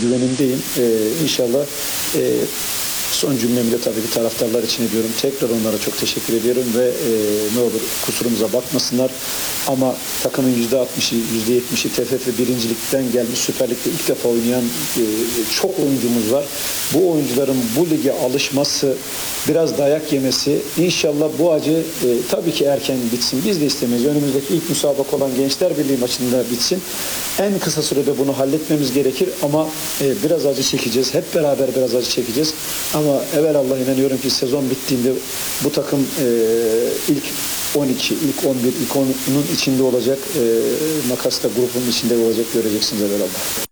güvenindeyim. İnşallah son cümlemi de tabii ki taraftarlar için ediyorum. Tekrar onlara çok teşekkür ediyorum ve ne olur kusurumuza bakmasınlar. Ama takımın %60'ı, %70'i TFF birincilikten gelmiş, Süper Lig'de ilk defa oynayan çok oyuncumuz var. Bu oyuncuların bu lige alışması, biraz dayak yemesi, inşallah bu acı tabii ki erken bitsin. Biz de istemeyiz. Önümüzdeki ilk müsabaka olan Gençler Birliği maçında bitsin. En kısa sürede bunu halletmemiz gerekir ama biraz acı çekeceğiz. Hep beraber biraz acı çekeceğiz. Ama evelallah inanıyorum ki sezon bittiğinde bu takım ilk 12, ilk 11, ilk 10'un içinde olacak. Makas'ta grubun içinde olacak, göreceksiniz evelallah.